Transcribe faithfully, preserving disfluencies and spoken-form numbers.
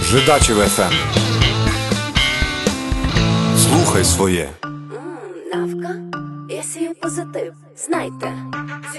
Жидачів еф ем. Слухай своє. Навка, я сію позитив, знайте.